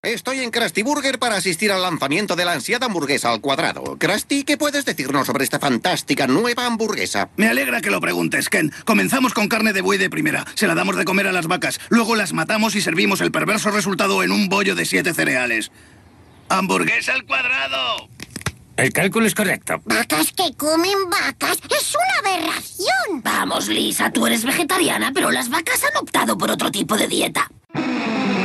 Estoy en Krusty Burger para asistir al lanzamiento de la ansiada hamburguesa al cuadrado. Krusty, ¿qué puedes decirnos sobre esta fantástica nueva hamburguesa? Me alegra que lo preguntes, Ken. Comenzamos con carne de buey de primera. Se la damos de comer a las vacas. Luego las matamos y servimos el perverso resultado en un bollo de 7 cereales. ¡Hamburguesa al cuadrado! El cálculo es correcto. ¿Vacas que comen vacas? ¡Es una aberración! Vamos, Lisa, tú eres vegetariana, pero las vacas han optado por otro tipo de dieta.